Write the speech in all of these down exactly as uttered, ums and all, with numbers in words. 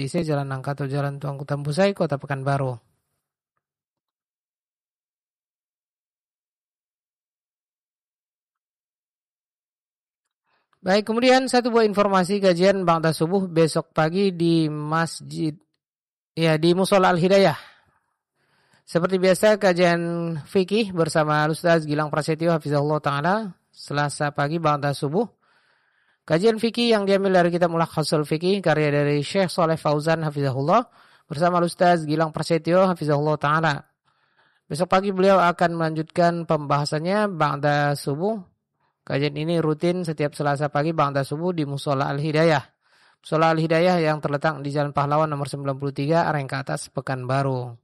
T C Jalan Nangka atau Jalan Tuanku Tambusai, Kota Pekanbaru. Baik, kemudian satu buah informasi kajian ba'da subuh besok pagi di Masjid ya di Mushola Al-Hidayah. Seperti biasa kajian fikih bersama Ustaz Gilang Prasetyo hafizahullah taala Selasa pagi ba'da subuh. Kajian fikih yang diambil dari kitab Mulakhasul Fikih karya dari Syekh Shalih Fauzan hafizahullah bersama Ustaz Gilang Prasetyo hafizahullah taala. Besok pagi beliau akan melanjutkan pembahasannya ba'da subuh. Kajian ini rutin setiap Selasa pagi ba'da subuh di Mushola Al-Hidayah. Mushola Al-Hidayah yang terletak di Jalan Pahlawan nomor sembilan puluh tiga Areng ke atas Pekanbaru.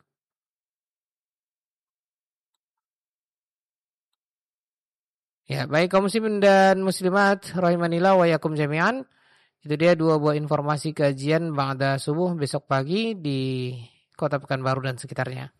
Ya, baik kaum muslimin dan muslimat rahimanillah wa yakum jami'an. Itu dia dua buah informasi kajian ba'da subuh besok pagi di Kota Pekanbaru dan sekitarnya.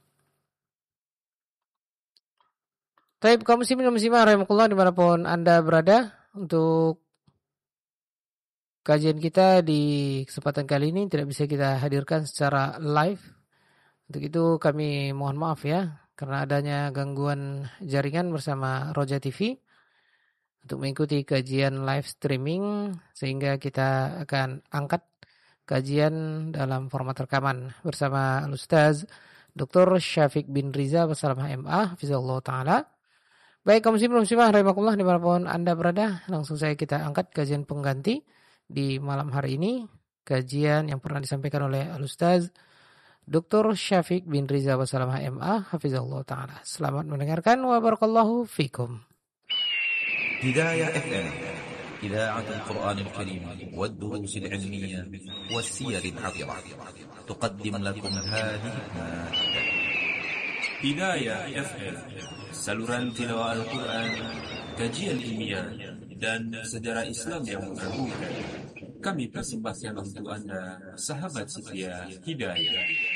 Baik kaum muslimin dan muslimat rahimakumullah dimanapun Anda berada, untuk kajian kita di kesempatan kali ini tidak bisa kita hadirkan secara live. Untuk itu kami mohon maaf ya, karena adanya gangguan jaringan bersama Roja T V untuk mengikuti kajian live streaming, sehingga kita akan angkat kajian dalam format rekaman bersama Al-Ustaz Doktor Syafiq bin Riza Basalamah M A hafizahullah taala. Baik kaum muslimin muslimah rahimakumullah dimanapun Anda berada, langsung saya kita angkat kajian pengganti di malam hari ini, kajian yang pernah disampaikan oleh Al-Ustaz Doktor Syafiq bin Riza Basalamah M A hafizahullah taala. Selamat mendengarkan wa barakallahu fikum. Hidayah F M إذاعة القرآن الكريم والدروس العلمية والسير العطرة تقدم لكم هذه المادة. Hidayah F M, saluran tilawah Al-Quran, kajian ilmiah dan sejarah Islam yang mengagumkan. Kami persembahkan untuk Anda, sahabat setia Hidayah.